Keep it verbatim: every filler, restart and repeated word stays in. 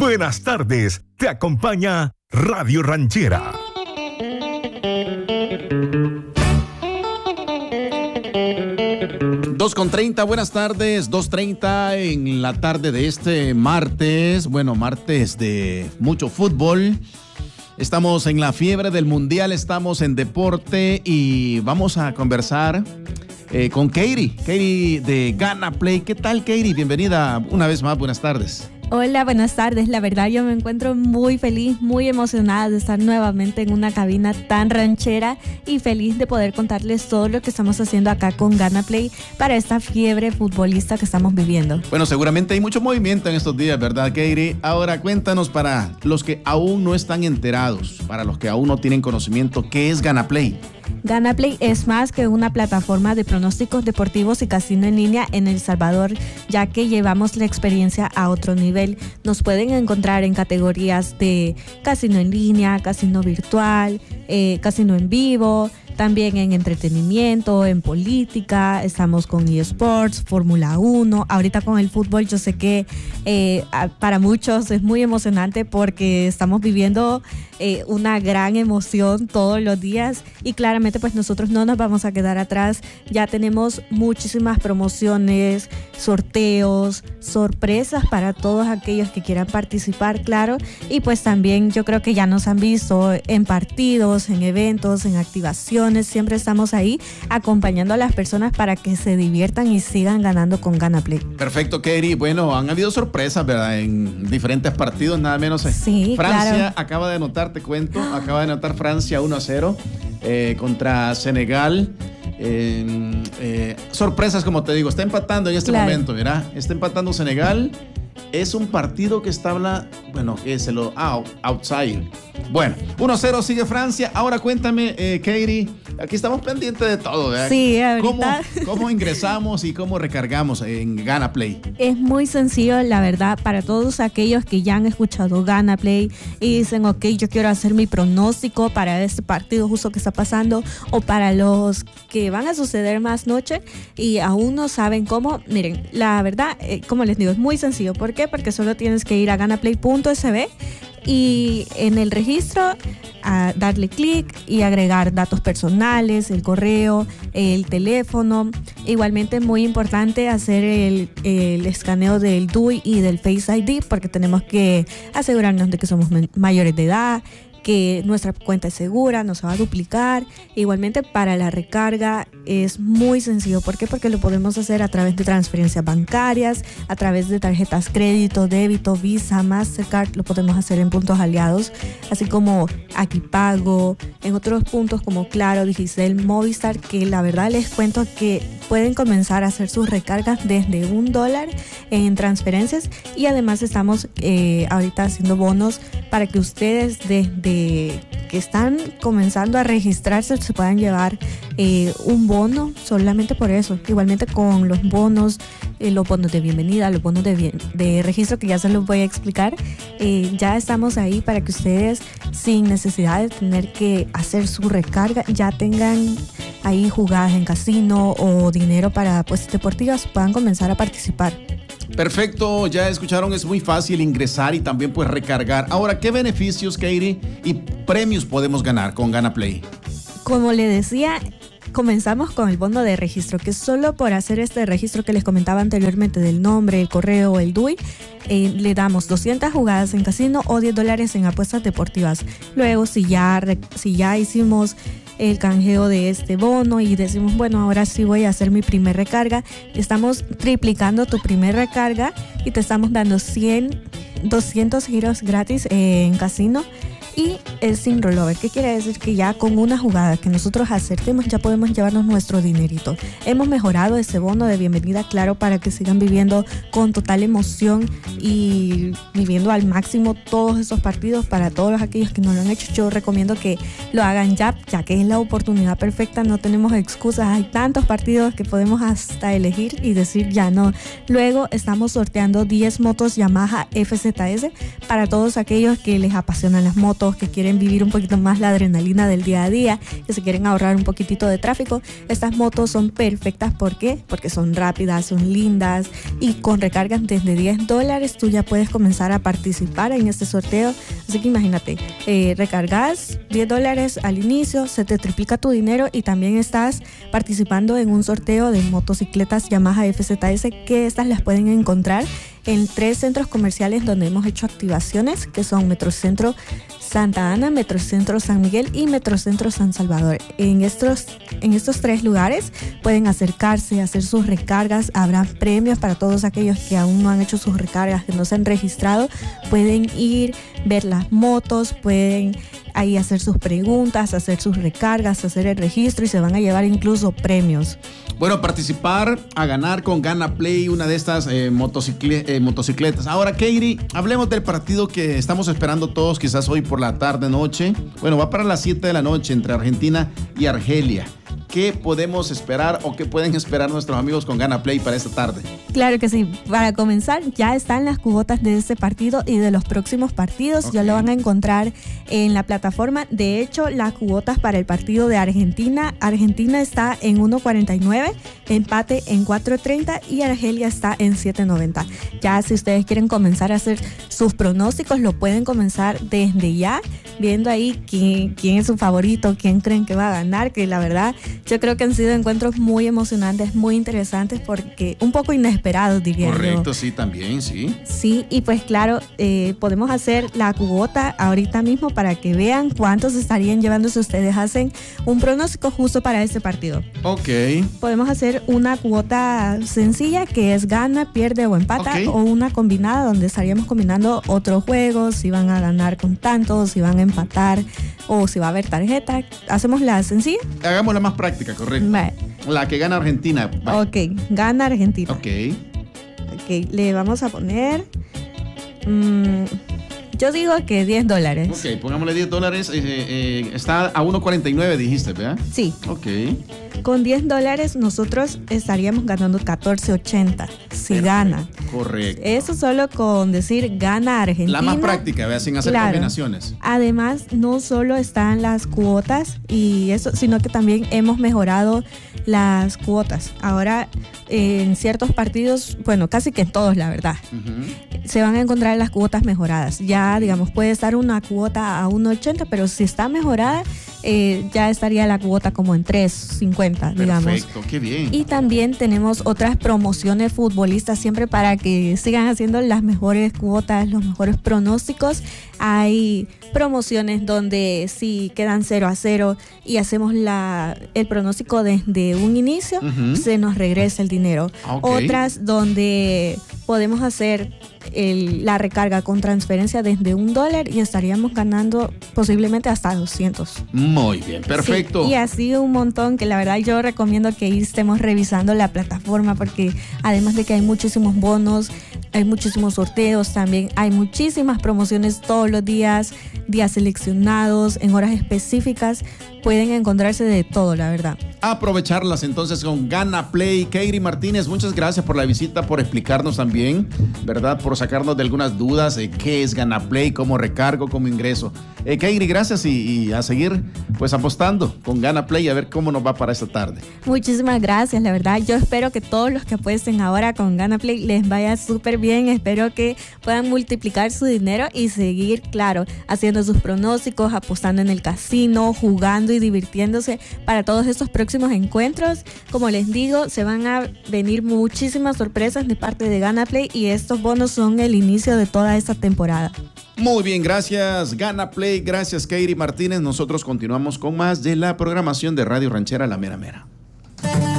buenas tardes. Te acompaña Radio Ranchera. dos con treinta, buenas tardes, dos treinta en la tarde de este martes, bueno, martes de mucho fútbol. Estamos en la fiebre del mundial, estamos en deporte y vamos a conversar eh, con Katie, Katie de Gana Play. ¿Qué tal, Katie? Bienvenida una vez más, buenas tardes. Hola, buenas tardes. La verdad yo me encuentro muy feliz, muy emocionada de estar nuevamente en una cabina tan ranchera y feliz de poder contarles todo lo que estamos haciendo acá con Gana Play para esta fiebre futbolista que estamos viviendo. Bueno, seguramente hay mucho movimiento en estos días, ¿verdad, Katie? Ahora cuéntanos para los que aún no están enterados, para los que aún no tienen conocimiento, ¿qué es Gana Play? Gana Play es más que una plataforma de pronósticos deportivos y casino en línea en El Salvador, ya que llevamos la experiencia a otro nivel. Nos pueden encontrar en categorías de casino en línea, casino virtual, eh, casino en vivo, también en entretenimiento, en política, estamos con eSports, Fórmula uno, ahorita con el fútbol yo sé que eh, para muchos es muy emocionante porque estamos viviendo eh, una gran emoción todos los días y claramente pues nosotros no nos vamos a quedar atrás, ya tenemos muchísimas promociones, sorteos, sorpresas para todos aquellos que quieran participar, claro, y pues también yo creo que ya nos han visto en partidos, en eventos, en activaciones. Siempre estamos ahí acompañando a las personas para que se diviertan y sigan ganando con Gana Play. Perfecto, Katie. Bueno, han habido sorpresas, ¿verdad? En diferentes partidos, nada menos. Sí, Francia claro. acaba de anotar, te cuento, acaba de anotar Francia uno a cero eh, contra Senegal. Eh, eh, sorpresas, como te digo, está empatando en este claro. momento, ¿verdad? Está empatando Senegal. Es un partido que está habla, bueno, que se lo out, outside. Bueno, uno a cero sigue Francia. Ahora cuéntame, eh, Katie, aquí estamos pendientes de todo, ¿verdad? Sí, ahorita. ¿Cómo, ¿Cómo ingresamos y cómo recargamos en Gana Play? Es muy sencillo, la verdad, para todos aquellos que ya han escuchado Gana Play y dicen, ok, yo quiero hacer mi pronóstico para este partido justo que está pasando, o para los que van a suceder más noche y aún no saben cómo. Miren, la verdad, eh, como les digo, es muy sencillo. ¿Por qué? Porque solo tienes que ir a ganaplay punto s b y en el registro a darle clic y agregar datos personales, el correo, el teléfono. Igualmente es muy importante hacer el, el escaneo del D U I y del Face I D porque tenemos que asegurarnos de que somos mayores de edad, que nuestra cuenta es segura, no se va a duplicar. Igualmente para la recarga es muy sencillo. ¿Por qué? Porque lo podemos hacer a través de transferencias bancarias, a través de tarjetas crédito, débito, Visa, Mastercard. Lo podemos hacer en puntos aliados, así como Aquipago, en otros puntos como Claro, Digicel, Movistar, que la verdad les cuento que pueden comenzar a hacer sus recargas desde un dólar en transferencias y además estamos eh, ahorita haciendo bonos para que ustedes desde que están comenzando a registrarse se puedan llevar eh, un bono solamente por eso. Igualmente con los bonos, eh, los bonos de bienvenida, los bonos de, bien, de registro que ya se los voy a explicar, eh, ya estamos ahí para que ustedes sin necesidad de tener que hacer su recarga ya tengan ahí jugadas en casino o dinero para apuestas deportivas, puedan comenzar a participar. Perfecto, ya escucharon, es muy fácil ingresar y también pues recargar. Ahora, ¿qué beneficios, Katie, y premios podemos ganar con Gana Play? Como le decía, comenzamos con el bono de registro, que solo por hacer este registro que les comentaba anteriormente del nombre, el correo, el D U I, eh, le damos doscientas jugadas en casino o diez dólares en apuestas deportivas. Luego, si ya, si ya hicimos el canjeo de este bono y decimos, bueno, ahora sí voy a hacer mi primer recarga, estamos triplicando tu primer recarga y te estamos dando cien, doscientos giros gratis en casino y es sin rollover. ¿Qué quiere decir? Que ya con una jugada que nosotros acertemos ya podemos llevarnos nuestro dinerito. Hemos mejorado ese bono de bienvenida, claro, para que sigan viviendo con total emoción y viviendo al máximo todos esos partidos. Para todos aquellos que no lo han hecho, yo recomiendo que lo hagan ya, ya que es la oportunidad perfecta, no tenemos excusas, hay tantos partidos que podemos hasta elegir y decir ya no. Luego estamos sorteando diez motos Yamaha F Z S para todos aquellos que les apasionan las motos, motos, que quieren vivir un poquito más la adrenalina del día a día, que se quieren ahorrar un poquitito de tráfico, estas motos son perfectas. ¿Por qué? Porque son rápidas, son lindas y con recargas desde diez dólares tú ya puedes comenzar a participar en este sorteo. Así que imagínate, eh, recargas diez dólares al inicio, se te triplica tu dinero y también estás participando en un sorteo de motocicletas Yamaha F Z S, que estas las pueden encontrar en tres centros comerciales donde hemos hecho activaciones, que son Metrocentro Santa Ana, Metrocentro San Miguel y Metrocentro San Salvador. En estos, en estos tres lugares pueden acercarse, hacer sus recargas. Habrá premios para todos aquellos que aún no han hecho sus recargas, que no se han registrado. Pueden ir, ver las motos, pueden ahí hacer sus preguntas, hacer sus recargas, hacer el registro y se van a llevar incluso premios. Bueno, participar a ganar con Gana Play, una de estas eh, motocicle- eh, motocicletas. Ahora, Katie, hablemos del partido que estamos esperando todos, quizás hoy por la tarde, noche. Bueno, va para las siete de la noche entre Argentina y Argelia. ¿Qué podemos esperar o qué pueden esperar nuestros amigos con Gana Play para esta tarde? Claro que sí. Para comenzar, ya están las cuotas de este partido y de los próximos partidos. Okay. Ya lo van a encontrar en la plataforma. De hecho, las cuotas para el partido de Argentina, Argentina está en uno cuarenta y nueve, empate en cuatro treinta y Argelia está en siete noventa. Ya si ustedes quieren comenzar a hacer sus pronósticos, lo pueden comenzar desde ya, viendo ahí quién, quién es su favorito, quién creen que va a ganar, que la verdad yo creo que han sido encuentros muy emocionantes, muy interesantes, porque un poco inesperados, diría yo. Correcto, sí, también, sí. Sí, y pues claro, eh, podemos hacer la cuota ahorita mismo para que vean cuántos estarían llevando si ustedes hacen un pronóstico justo para este partido. Ok. Podemos hacer una cuota sencilla que es gana, pierde o empata, okay. O una combinada donde estaríamos combinando otros juegos, si van a ganar con tantos, si van a empatar o si va a haber tarjeta. ¿Hacemos la sencilla? Hagamos la más práctica, correcto. Vale. La que gana Argentina. Vale. Ok, gana Argentina. Ok. Ok, le vamos a poner... Mmm, yo digo que diez dólares. Ok, pongámosle diez dólares. Eh, eh, está a uno cuarenta y nueve, dijiste, ¿verdad? Sí. Ok. Con diez dólares nosotros estaríamos ganando catorce ochenta si Perfecto. Gana. Correcto. Eso solo con decir gana Argentina. La más práctica, ¿verdad? Sin hacer claro. combinaciones. Además, no solo están las cuotas y eso, sino que también hemos mejorado las cuotas. Ahora, eh, en ciertos partidos, bueno, casi que en todos, la verdad, uh-huh. se van a encontrar las cuotas mejoradas. Ya, digamos, puede estar una cuota a uno ochenta, pero si está mejorada, eh, ya estaría la cuota como en tres cincuenta, digamos. Perfecto, qué bien. Y también tenemos otras promociones futbolistas siempre para que sigan haciendo las mejores cuotas, los mejores pronósticos. Hay promociones donde si quedan cero a cero y hacemos la, el pronóstico desde un inicio, uh-huh. se nos regresa el dinero. Okay. Otras donde podemos hacer el, la recarga con transferencia desde un dólar y estaríamos ganando posiblemente hasta doscientos. Muy bien, perfecto. Sí, y así un montón que la verdad yo recomiendo que estemos revisando la plataforma porque además de que hay muchísimos bonos, hay muchísimos sorteos, también hay muchísimas promociones todos los días, días seleccionados, en horas específicas, pueden encontrarse de todo, la verdad. Aprovecharlas entonces con Gana Play. Katie Martínez, muchas gracias por la visita, por explicarnos también, ¿verdad? Por sacarnos de algunas dudas de qué es Gana Play, cómo recargo, cómo ingreso. Eh, Katie, gracias y, y a seguir pues apostando con Gana Play a ver cómo nos va para esta tarde. Muchísimas gracias, la verdad. Yo espero que todos los que apuesten ahora con Gana Play les vaya súper bien. Espero que puedan multiplicar su dinero y seguir, claro, haciendo sus pronósticos, apostando en el casino, jugando y divirtiéndose para todos estos próximos encuentros. Como les digo, se van a venir muchísimas sorpresas de parte de Gana Play y estos bonos son el inicio de toda esta temporada. Muy bien, gracias Gana Play, gracias Katie Martínez. Nosotros continuamos con más de la programación de Radio Ranchera La Mera Mera.